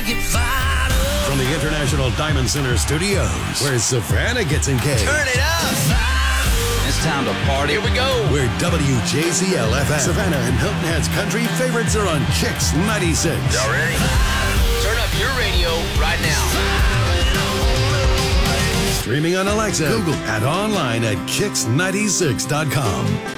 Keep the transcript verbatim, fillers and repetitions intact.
get fired up. From the International Diamond Center Studios, where Savannah gets engaged. Turn it up. It's time to party. Here we go. Where W J Z L F M, Savannah and Hilton Head's country favorites are on Kicks ninety-six. Y'all ready? Turn up your radio right now. Streaming on Alexa, Google, and online at kicks ninety-six dot com.